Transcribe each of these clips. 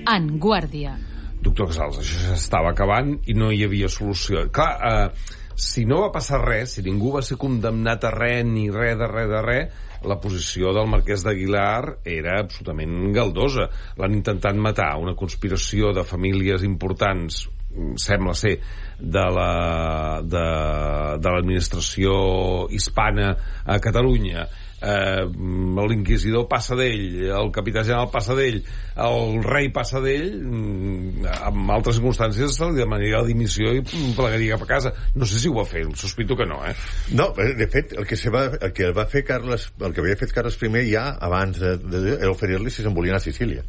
en Guàrdia. Doctor Casals, això s'estava acabant i no hi havia solució. Clar, si no va passar res, si ningú va ser condemnat a res, ni res de res, la posició del marquès d'Aguilar era absolutament galdosa. L'han intentat matar, una conspiració de famílies importants, sembla ser, de l'administració hispana a Catalunya. L'inquisidor passa d'ell, el capità general passa d'ell, el rei passa d'ell, en altres circumstàncies se li demanaria la dimissió i plegaria cap a casa. No sé si ho va fer, sospito que no, No, de fet, el que va fer Carles, el que havia fet Carles I ja abans era oferir-li si se'n volien a Sicília.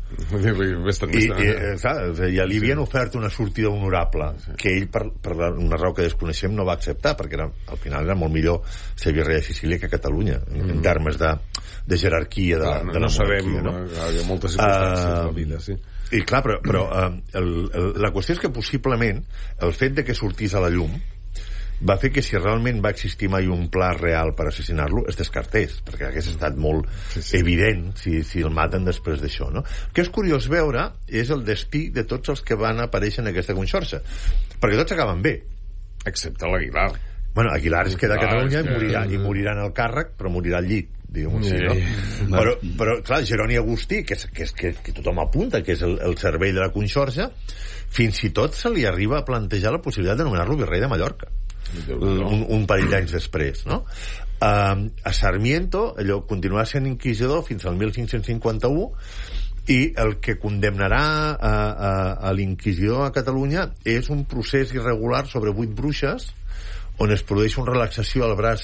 I ja li havien ofert una sortida honorable que ell, per una raó que desconeixem, no va acceptar, perquè al final era molt millor ser virrei de Sicília que a Catalunya, en termes de jerarquia de la monarquia. Sabem, hi ha moltes circumstàncies de la vida, sí. I clar, però la qüestió és que possiblement el fet de que sortís a la llum va fer que si realment va existir mai un pla real per assassinar-lo es descartés, perquè hagués estat molt evident si el maten després d'això, no? El que és curiós veure és el destí de tots els que van aparèixer en aquesta conxorxa, perquè tots acaben bé, excepte l'Aguilar. Bueno, Aguilar es queda a Catalunya i morirà en el càrrec, però morirà al llit, diguem-ho així, no? Però clar, Jeroni Agustí, que tothom apunta que és el cervell de la conxorxa, fins i tot se li arriba a plantejar la possibilitat de nomenar-lo virrei de Mallorca un parell d'anys després, no? A Sarmiento allò continuarà sent inquisidor fins al 1551 i el que condemnarà a l'inquisidor a Catalunya és un procés irregular sobre 8 bruixes on es produeix una relaxació al braç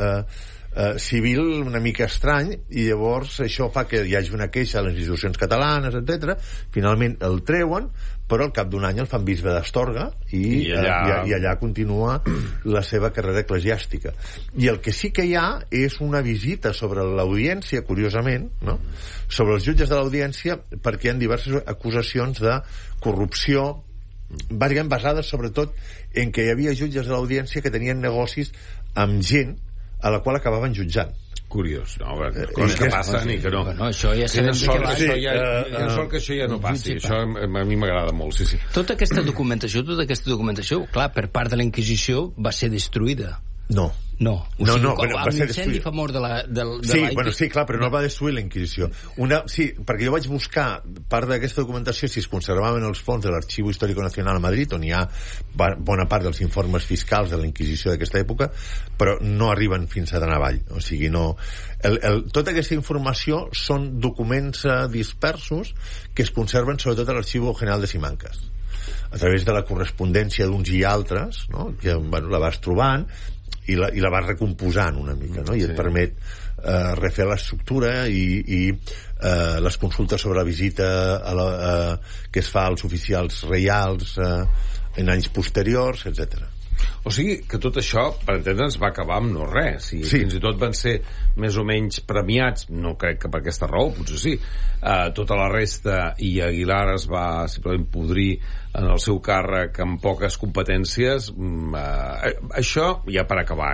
civil una mica estrany, i llavors això fa que hi hagi una queixa a les institucions catalanes, etc. Finalment el treuen, però al cap d'un any el fan bisbe d'Astorga i allà continua la seva carrera eclesiàstica. I el que sí que hi ha és una visita sobre l'audiència, curiosament, no? Sobre els jutges de l'audiència, perquè hi ha diverses acusacions de corrupció, bàsicament basades sobretot en que hi havia jutges de l'audiència que tenien negocis amb gent a la qual acabaven jutjant. Curiós, no? Coses que passen i que no. Bueno, això ja sabem de què va. Sort que això ja no passi. Això a mi m'agrada molt, sí. Tota aquesta documentació, clar, per part de la Inquisició va ser destruïda. No. Va ser incendi famós de la sí, clar, però no el va destruir la Inquisició. Sí, perquè jo vaig buscar part d'aquesta documentació si es conservaven els fons de l'Arxiu Histórico Nacional a Madrid, on hi ha bona part dels informes fiscals de la Inquisició d'aquesta època, però no arriben fins a Danavall. O sigui, no... Tota aquesta informació són documents dispersos que es conserven sobretot a l'Arxiu General de Simancas, a través de la correspondència d'uns i altres, no? Que la vas trobant i la vas recomposant una mica, no? I et permet refer l'estructura i les consultes sobre la visita que es fa als oficials reials en anys posteriors, etc. O sigui que tot això, per entendre'ns, va acabar amb no res. Fins i tot van ser més o menys premiats, no crec que per aquesta raó, potser sí, tota la resta, i Aguilar es va simplement podrir en el seu càrrec amb poques competències. Això ja per acabar,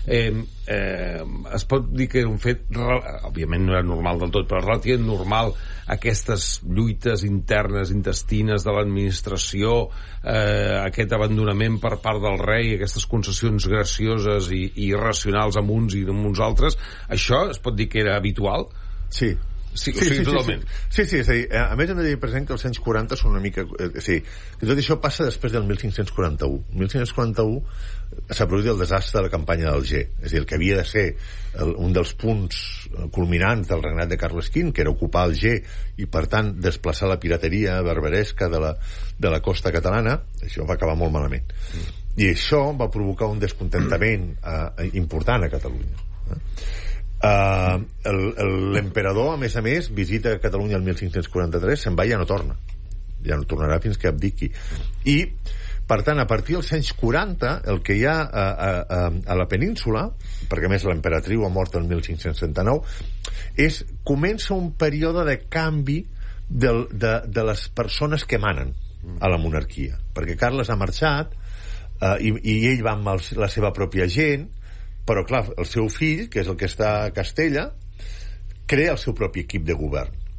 es pot dir que era un fet, òbviament no era normal del tot, però relativament normal, aquestes lluites internes, intestines de l'administració, aquest abandonament per part del rei, aquestes concessions gracioses i irracionals amb uns i amb uns altres, això es pot dir que era habitual? Sí, totalment. Sí, és a dir, a més hem de dir present que els anys 40 són una mica... que tot això passa després del 1541. El 1541 s'ha produït el desastre de la campanya d'Alger, és a dir, el que havia de ser un dels punts culminants del regnat de Carles V, que era ocupar Alger i, per tant, desplaçar la pirateria berberesca de la costa catalana, això va acabar molt malament. I això va provocar un descontentament important a Catalunya. L'emperador, a més, visita Catalunya el 1543, se'n va i ja no tornarà fins que abdiqui. I, per tant, a partir dels anys 40, el que hi ha a la península, perquè a més l'emperatriu ha mort el 1579, comença un període de canvi de les persones que manen a la monarquia, perquè Carles ha marxat i ell va amb la seva pròpia gent, però clar, el seu fill, que és el que està a Castella, crea el seu propi equip de govern,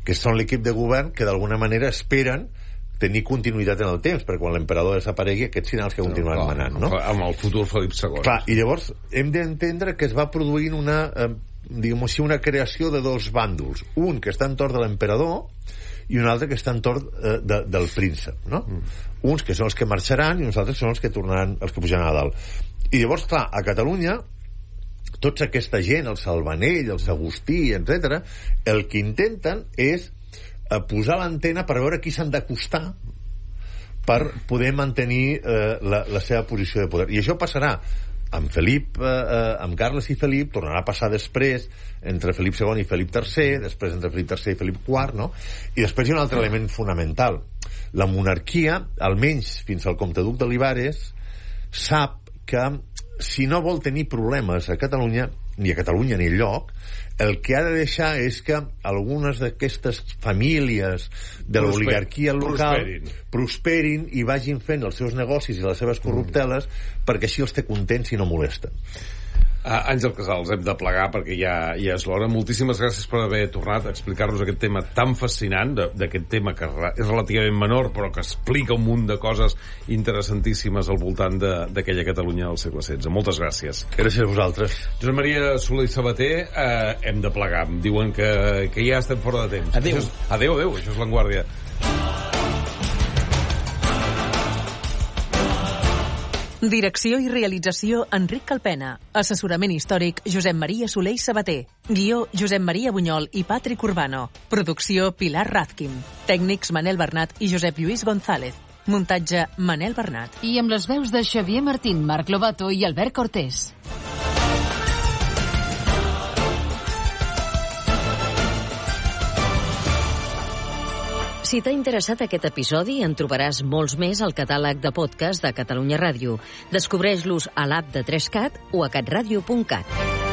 que són l'equip de govern que d'alguna manera esperen tenir continuïtat en el temps, perquè quan l'emperador desaparegui aquests seran els que continuaran manant, no? Amb el futur Felip II. Clar, i llavors hem d'entendre que es va produint una diguem-ho així, una creació de dos bàndols, un que està entorn de l'emperador i un altre que està entorn del príncep, no? Uns que són els que marxaran i uns altres són els que tornaran, els que pujaran a dalt. I llavors, clar, a Catalunya tota aquesta gent, el Salvanell, el Sagustí, etc., el que intenten és posar l'antena per veure qui s'han d'acostar per poder mantenir la seva posició de poder. I això passarà amb Felip, amb Carles i Felip, tornarà a passar després entre Felip II i Felip III, després entre Felip III i Felip IV, no? I després hi ha un altre element fonamental. La monarquia, almenys fins al comte duc d'Olivares, sap que si no vol tenir problemes a Catalunya, ni a Catalunya ni enlloc, el que ha de deixar és que algunes d'aquestes famílies de l'oligarquia local prosperin i vagin fent els seus negocis i les seves corrupteles perquè així els té contents i no molesten. Àngel Casals, hem de plegar perquè ja és l'hora. Moltíssimes gràcies per haver tornat a explicar-nos aquest tema tan fascinant, d'aquest tema que és relativament menor però que explica un munt de coses interessantíssimes al voltant d'aquella Catalunya del segle XVI. Moltes gràcies. Gràcies a vosaltres. Josep Maria Soler i Sabater, hem de plegar. Em diuen que ja estem fora de temps. Adéu. Adéu, això és L'Enguàrdia. Direcció i realització Enric Calpena. Assessorament històric Josep Maria Soler i Sabater. Guió Josep Maria Bunyol i Patrick Urbano. Producció Pilar Razquim. Tècnics Manel Bernat i Josep Lluís González. Muntatge Manel Bernat. I amb les veus de Xavier Martín, Marc Lobato i Albert Cortés. Si t'ha interessat aquest episodi, en trobaràs molts més al catàleg de podcast de Catalunya Ràdio. Descobreix-los a l'app de 3CAT o a catradio.cat.